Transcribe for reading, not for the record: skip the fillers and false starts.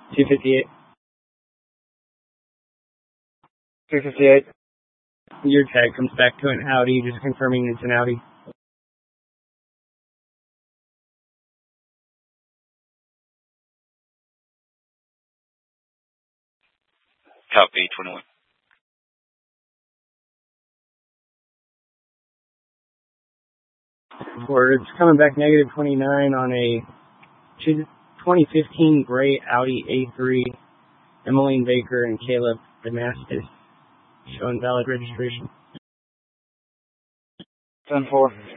258. 258. Your tag comes back to an Audi, just confirming it's an Audi. Copy 21. It's coming back negative 29 on a 2015 gray Audi A3, Emmeline Baker and Caleb Damascus, showing valid registration. 10-4.